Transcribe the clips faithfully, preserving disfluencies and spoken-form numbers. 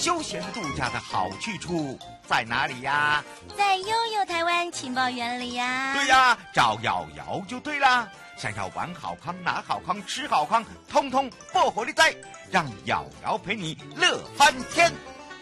休闲度假的好去处在哪里呀？ 在悠悠台湾情报园里呀。 对呀，找瑶瑶就对啦。想要玩好康、拿好康、吃好康，通通不火力在，让瑶瑶陪你乐翻天。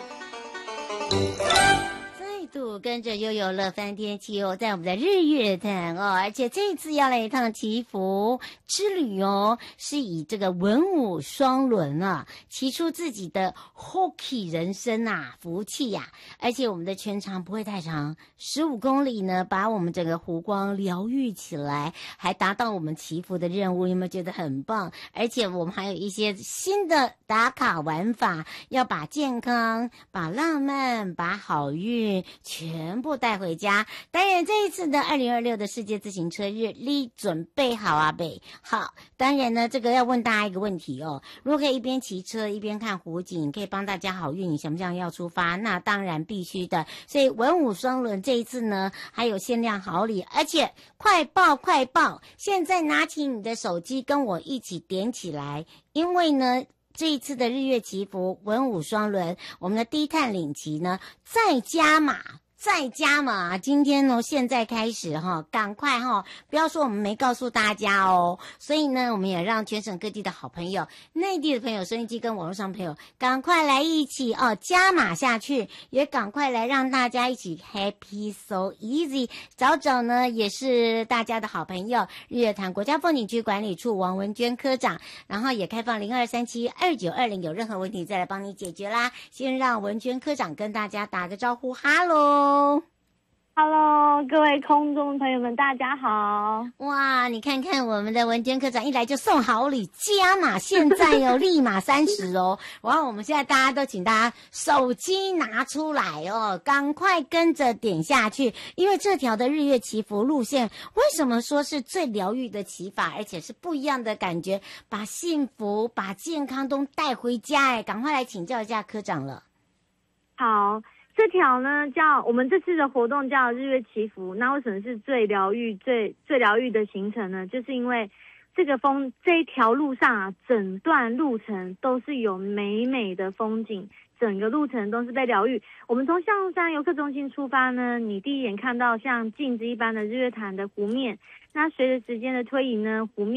再度跟着悠悠乐翻天气哦，在我们的日月潭哦，而且这次要来一趟祈福之旅哦，是以这个文武双轮啊，骑出自己的 Hockey 人生啊，福气呀、啊！而且我们的全长不会太长，十五公里呢，把我们整个湖光疗愈起来，还达到我们祈福的任务，有没有觉得很棒？而且我们还有一些新的打卡玩法，要把健康、把浪漫、把好运全部带回家。当然这一次的二零二六的世界自行车日，你准备好啊贝？好，当然呢这个要问大家一个问题哦，如果可以一边骑车一边看湖景，可以帮大家好运，你想不想要出发？那当然必须的。所以文武双轮这一次呢还有限量好礼，而且快报快报，现在拿起你的手机跟我一起点起来，因为呢这一次的日月祈福文武双轮，我们的低碳领旗呢再加码再加码，今天呢现在开始哈，赶快哈，不要说我们没告诉大家哦。所以呢我们也让全省各地的好朋友、内地的朋友、收音机跟网络上朋友赶快来一起哦加码下去，也赶快来让大家一起 happy so easy。 找找呢也是大家的好朋友，日月潭国家风景区管理处王文娟科长，然后也开放零二三七二九二零，有任何问题再来帮你解决啦。先让文娟科长跟大家打个招呼，哈喽 Hello， 各位空中朋友们，大家好！ 哇，你看看我们的文娟科长一来就送好礼，加码现在哦，立马三十哦！然后我们现在大家都请大家手机拿出来哦，赶快跟着点下去，因为这条的日月祈福路线，为什么说是最疗愈的祈法，而且是不一样的感觉，把幸福、把健康都带回家哎！赶快来请教一下科长了。 好。这条呢叫我们这次的活动叫日月祈福，那为什么是最疗愈、最最疗愈的行程呢？就是因为这个风这一条路上啊，整段路程都是有美美的风景，整个路程都是被疗愈。我们从象山游客中心出发呢，你第一眼看到像镜子一般的日月潭的湖面，那随着时间的推移呢，湖面